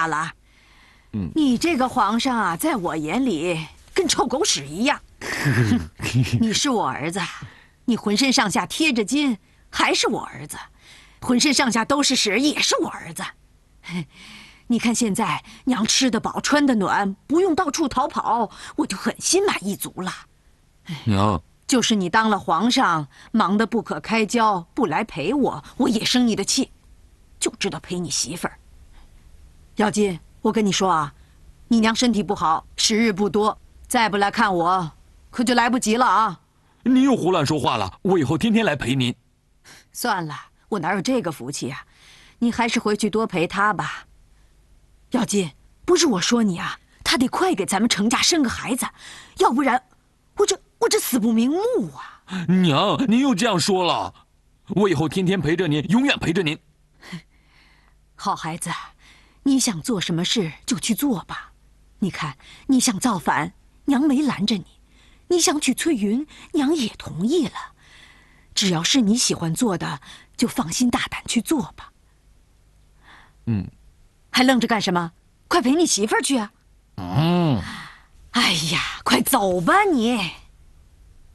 话了。你这个皇上啊，在我眼里跟臭狗屎一样。你是我儿子，你浑身上下贴着金，还是我儿子；浑身上下都是屎，也是我儿子。你看现在娘吃得饱，穿得暖，不用到处逃跑，我就很心满意足了。 娘， 就是你当了皇上，忙得不可开交，不来陪我，我也生你的气，就知道陪你媳妇儿。耀金，我跟你说啊，你娘身体不好，时日不多，再不来看我，可就来不及了啊！ 您又胡乱说话了，我以后天天来陪您。 算了，我哪有这个福气啊？你还是回去多陪她吧。耀金，不是我说你啊，他得快给咱们成家生个孩子，要不然我这死不瞑目啊！ 娘，您又这样说了，我以后天天陪着您，永远陪着您。 好孩子，你想做什么事就去做吧。你看，你想造反，娘没拦着你；你想娶翠云，娘也同意了。只要是你喜欢做的，就放心大胆去做吧。还愣着干什么？快陪你媳妇儿去啊！哎呀，快走吧你！